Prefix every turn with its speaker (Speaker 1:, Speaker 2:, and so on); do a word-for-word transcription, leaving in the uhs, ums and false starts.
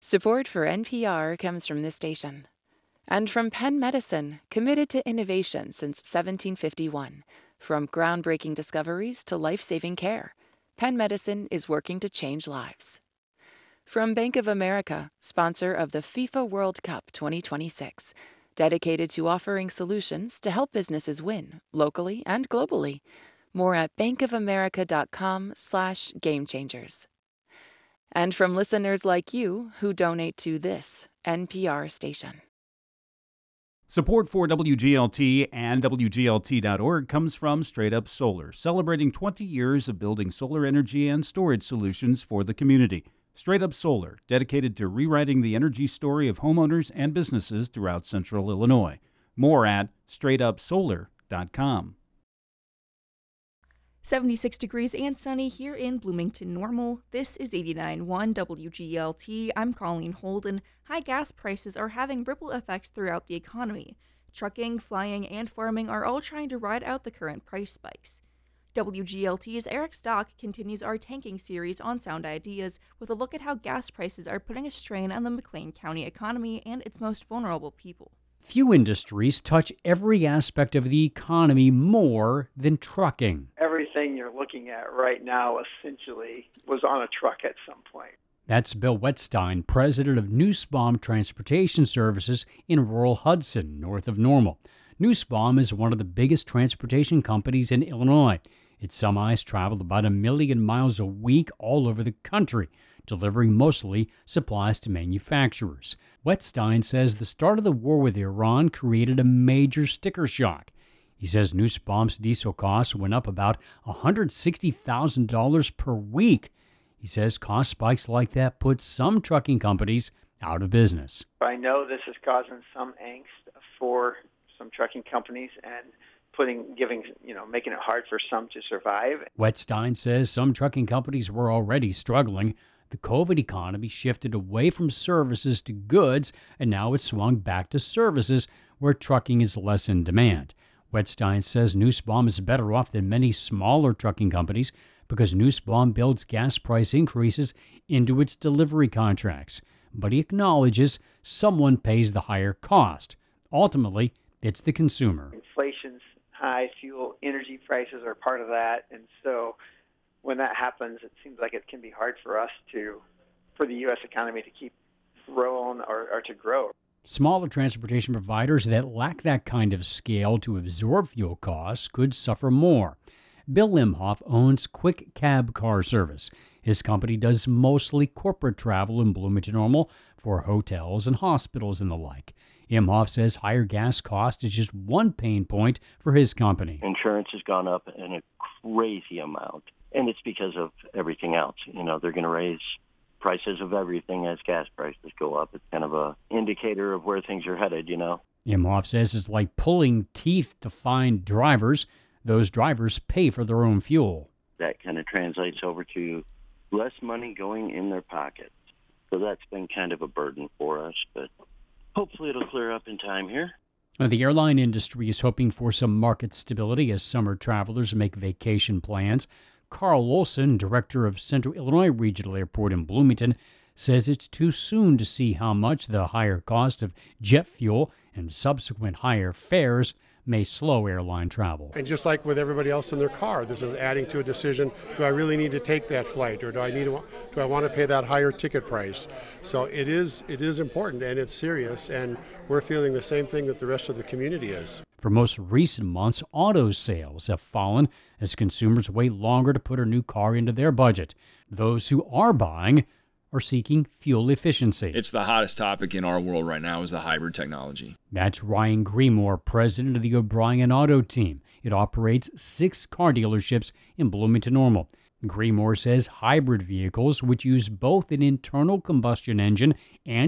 Speaker 1: Support for N P R comes from this station and from Penn Medicine, committed to innovation since seventeen fifty-one. From groundbreaking discoveries to life-saving care, Penn Medicine is working to change lives. From Bank of America, sponsor of the FIFA World Cup twenty twenty-six, dedicated to offering solutions to help businesses win locally and globally. More at bankofamerica.com slash game changers. And from listeners like you who donate to this N P R station.
Speaker 2: Support for W G L T and W G L T dot org comes from Straight Up Solar, celebrating twenty years of building solar energy and storage solutions for the community. Straight Up Solar, dedicated to rewriting the energy story of homeowners and businesses throughout central Illinois. More at straight up solar dot com.
Speaker 3: seventy-six degrees and sunny here in Bloomington Normal. This is eighty-nine point one W G L T. I'm Colleen Holden. High gas prices are having ripple effects throughout the economy. Trucking, flying, and farming are all trying to ride out the current price spikes. W G L T's Eric Stock continues our tanking series on sound ideas with a look at how gas prices are putting a strain on the McLean County economy and its most vulnerable people.
Speaker 4: Few industries touch every aspect of the economy more than trucking.
Speaker 5: Everything you're looking at right now essentially was on a truck at some point.
Speaker 4: That's Bill Wettstein, president of Nussbaum Transportation Services in rural Hudson, north of Normal. Nussbaum is one of the biggest transportation companies in Illinois. Its semis travel about a million miles a week all over the country, delivering mostly supplies to manufacturers. Wettstein says the start of the war with Iran created a major sticker shock. He says Nussbaum's diesel costs went up about one hundred sixty thousand dollars per week. He says cost spikes like that put some trucking companies out of business.
Speaker 5: I know this is causing some angst for some trucking companies and putting, giving, you know, making it hard for some to survive.
Speaker 4: Wettstein says some trucking companies were already struggling. The COVID economy shifted away from services to goods, and now it's swung back to services where trucking is less in demand. Wettstein says Nussbaum is better off than many smaller trucking companies because Nussbaum builds gas price increases into its delivery contracts. But he acknowledges someone pays the higher cost. Ultimately, it's the consumer.
Speaker 5: Inflation's high, fuel, energy prices are part of that, and so when that happens, it seems like it can be hard for us to, for the U S economy to keep growing or, or to grow.
Speaker 4: Smaller transportation providers that lack that kind of scale to absorb fuel costs could suffer more. Bill Imhoff owns Quick Cab Car Service. His company does mostly corporate travel in Bloomington Normal for hotels and hospitals and the like. Imhoff says higher gas cost is just one pain point for his company.
Speaker 6: Insurance has gone up in a crazy amount, and it's because of everything else. You know, they're going to raise prices of everything as gas prices go up. It's kind of a indicator of where things are headed, you know.
Speaker 4: Imhoff says it's like pulling teeth to find drivers. Those drivers pay for their own fuel.
Speaker 6: That kind of translates over to less money going in their pockets. So that's been kind of a burden for us, but hopefully it'll clear up in time here.
Speaker 4: The airline industry is hoping for some market stability as summer travelers make vacation plans. Carl Olson, director of Central Illinois Regional Airport in Bloomington, says it's too soon to see how much the higher cost of jet fuel and subsequent higher fares may slow airline travel.
Speaker 7: And just like with everybody else in their car, this is adding to a decision, do I really need to take that flight, or do I need to, do I want to pay that higher ticket price? So it is it is important, and it's serious, and we're feeling the same thing that the rest of the community is.
Speaker 4: For most recent months, auto sales have fallen as consumers wait longer to put a new car into their budget. Those who are buying are seeking fuel efficiency.
Speaker 8: It's the hottest topic in our world right now is the hybrid technology.
Speaker 4: That's Ryan Greenmore, president of the O'Brien Auto Team. It operates six car dealerships in Bloomington Normal. Greenmore says hybrid vehicles, which use both an internal combustion engine and